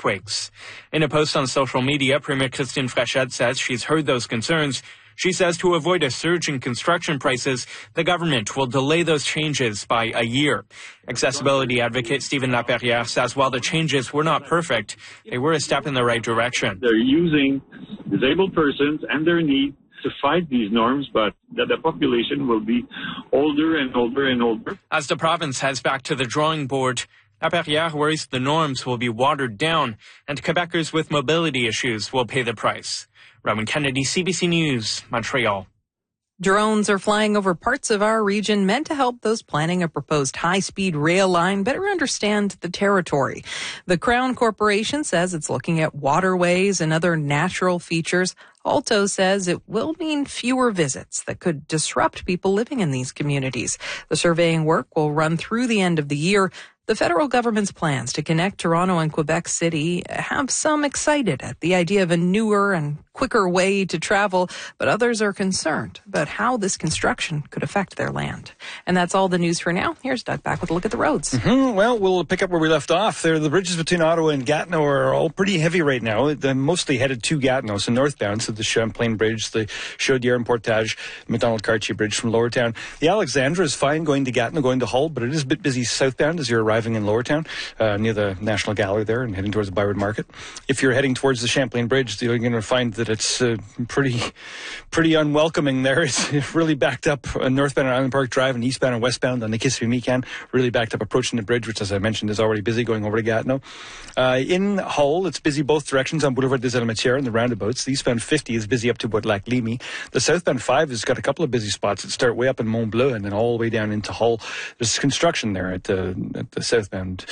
earthquakes. In a post on social media, Premier Christine Frechette says she's heard those concerns. She says to avoid a surge in construction prices, the government will delay those changes by a year. Accessibility advocate Stephen Laperrière says while the changes were not perfect, they were a step in the right direction. They're using disabled persons and their needs to fight these norms, but that the population will be older and older and older. As the province heads back to the drawing board, Laperrière worries the norms will be watered down and Quebecers with mobility issues will pay the price. Rowan Kennedy, CBC News, Montreal. Drones are flying over parts of our region meant to help those planning a proposed high-speed rail line better understand the territory. The Crown Corporation says it's looking at waterways and other natural features. Alto says it will mean fewer visits that could disrupt people living in these communities. The surveying work will run through the end of the year. The federal government's plans to connect Toronto and Quebec City have some excited at the idea of a newer and quicker way to travel, but others are concerned about how this construction could affect their land. And that's all the news for now. Here's Doug back with a look at the roads. Well, we'll pick up where we left off. There, the bridges between Ottawa and Gatineau are all pretty heavy right now. They're mostly headed to Gatineau, so northbound, so the Champlain Bridge, the Chaudière and Portage, McDonald-Cartier Bridge from Lowertown. The Alexandra is fine going to Gatineau, going to Hull, but it is a bit busy southbound as you're arriving in Lowertown, near the National Gallery there and heading towards the Byward Market. If you're heading towards the Champlain Bridge, you're going to find that it's pretty unwelcoming there. It's really backed up northbound on Island Park Drive and eastbound and westbound on the Kissimmee-Meekan. Really backed up approaching the bridge, which, as I mentioned, is already busy going over to Gatineau. In Hull, it's busy both directions on Boulevard des Almatières and the roundabouts. The eastbound 50 is busy up to about Lac Limy. The southbound 5 has got a couple of busy spots that start way up in Mont-Bleu and then all the way down into Hull. There's construction there at the southbound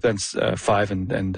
5 and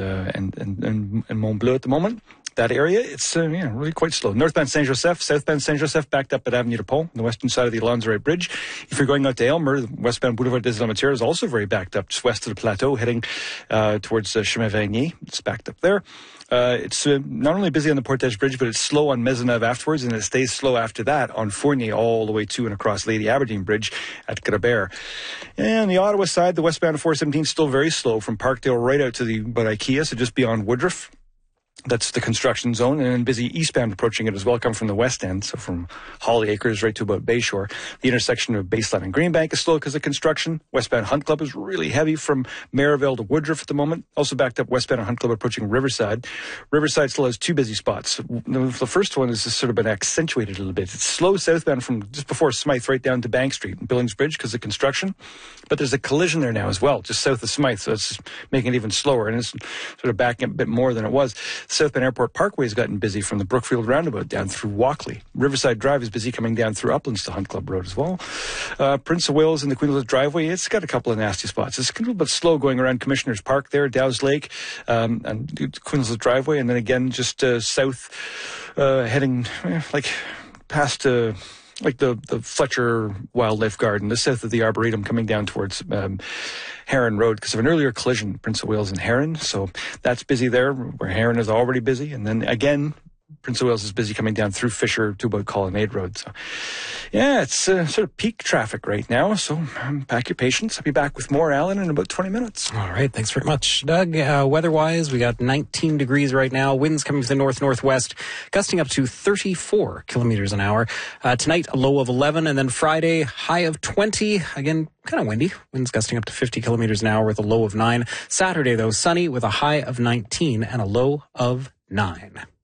Mont-Bleu at the moment. That area, it's really quite slow. Northbound Saint-Joseph, southbound Saint-Joseph, backed up at Avenue de Pont, on the western side of the Alonzo Bridge. If you're going out to Aylmer, the westbound Boulevard des Almatières is also very backed up, just west of the plateau, heading towards Chemin Vanier. It's backed up there. It's not only busy on the Portage Bridge, but it's slow on Maisonneuve afterwards, and it stays slow after that on Fournier all the way to and across Lady Aberdeen Bridge at Grabert. And the Ottawa side, the westbound 417 is still very slow from Parkdale right out to the IKEA, so just beyond Woodruff. That's the construction zone, and then busy eastbound approaching it as well, come from the west end, so from Holly Acres right to about Bayshore. The intersection of Baseline and Greenbank is slow because of construction. Westbound Hunt Club is really heavy from Maryville to Woodruff at the moment. Also backed up westbound on Hunt Club approaching Riverside. Riverside still has two busy spots. The first one has just sort of been accentuated a little bit. It's slow southbound from just before Smythe right down to Bank Street and Billings Bridge because of construction. But there's a collision there now as well, just south of Smythe, so it's making it even slower, and it's sort of backing up a bit more than it was. Southbound Airport Parkway has gotten busy from the Brookfield Roundabout down through Walkley. Riverside Drive is busy coming down through Uplands to Hunt Club Road as well. Prince of Wales and the Queen Elizabeth Driveway, it's got a couple of nasty spots. It's a little bit slow going around Commissioners Park there, Dow's Lake, and Queen Elizabeth Driveway, and then again just south, heading past the Fletcher Wildlife Garden, the south of the Arboretum, coming down towards Heron Road because of an earlier collision, Prince of Wales and Heron. So that's busy there, where Heron is already busy. And then again, Prince of Wales is busy coming down through Fisher to about Colonnade Road. So, yeah, it's sort of peak traffic right now. So pack your patience. I'll be back with more, Alan, in about 20 minutes. All right. Thanks very much, Doug. Weather-wise, we got 19 degrees right now. Winds coming from the north-northwest, gusting up to 34 kilometers an hour. Tonight, a low of 11, and then Friday, high of 20. Again, kind of windy. Winds gusting up to 50 kilometers an hour with a low of 9. Saturday, though, sunny with a high of 19 and a low of 9.